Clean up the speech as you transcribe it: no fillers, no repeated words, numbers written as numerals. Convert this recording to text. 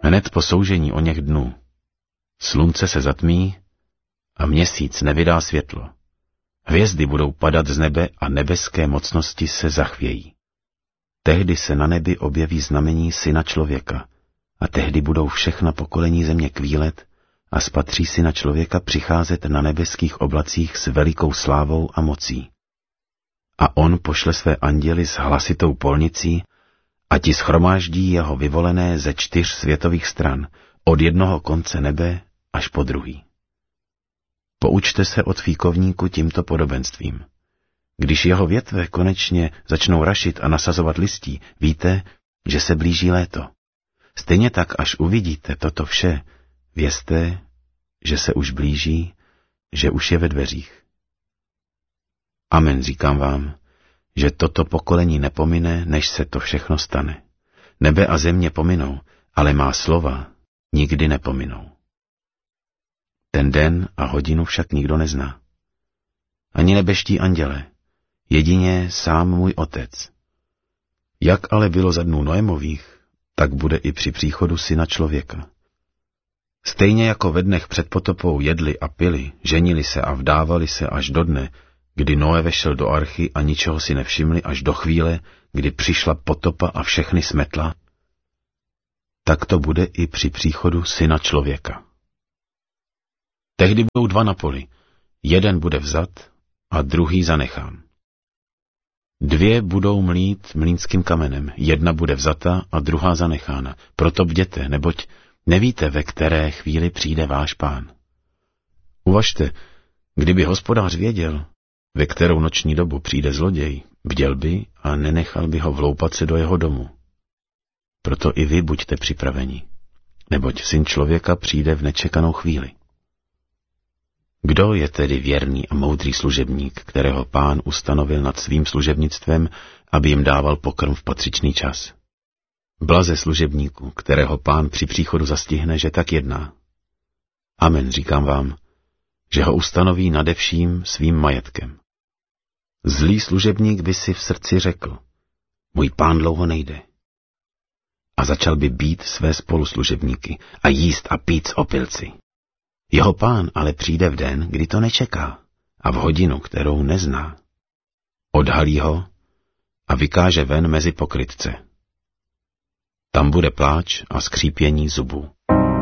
Hned po soužení o něch dnů slunce se zatmí a měsíc nevydá světlo. Hvězdy budou padat z nebe a nebeské mocnosti se zachvějí. Tehdy se na nebi objeví znamení Syna člověka a tehdy budou všechna pokolení země kvílet a spatří Syna člověka přicházet na nebeských oblacích s velikou slávou a mocí. A on pošle své anděly s hlasitou polnicí a ti shromáždí jeho vyvolené ze 4 světových stran, od jednoho konce nebe až po druhý. Poučte se od fíkovníku tímto podobenstvím. Když jeho větve konečně začnou rašit a nasazovat listí, víte, že se blíží léto. Stejně tak, až uvidíte toto vše, vězte, že se už blíží, že už je ve dveřích. Amen, říkám vám, že toto pokolení nepomine, než se to všechno stane. Nebe a země pominou, ale má slova nikdy nepominou. Ten den a hodinu však nikdo nezná. Ani nebeští anděle, jedině sám můj Otec. Jak ale bylo za dnů Noemových, tak bude i při příchodu Syna člověka. Stejně jako ve dnech před potopou jedli a pili, ženili se a vdávali se až do dne, kdy Noé vešel do archy a ničeho si nevšimli až do chvíle, kdy přišla potopa a všechny smetla, tak to bude i při příchodu Syna člověka. Tehdy budou 2 na poli, jeden bude vzat a druhý zanechán. 2 budou mlít mlýnským kamenem, jedna bude vzata a druhá zanechána. Proto bděte, neboť nevíte, ve které chvíli přijde váš Pán. Uvažte, kdyby hospodář věděl, ve kterou noční dobu přijde zloděj, bděl by a nenechal by ho vloupat se do jeho domu. Proto i vy buďte připraveni, neboť Syn člověka přijde v nečekanou chvíli. Kdo je tedy věrný a moudrý služebník, kterého Pán ustanovil nad svým služebnictvem, aby jim dával pokrm v patřičný čas? Blaze služebníku, kterého Pán při příchodu zastihne, že tak jedná. Amen, říkám vám, že ho ustanoví nade vším svým majetkem. Zlý služebník by si v srdci řekl, můj pán dlouho nejde. A začal by bít své spoluslužebníky a jíst a pít s opilci. Jeho pán ale přijde v den, kdy to nečeká a v hodinu, kterou nezná. Odhalí ho a vykáže ven mezi pokrytce. Tam bude pláč a skřípění zubů.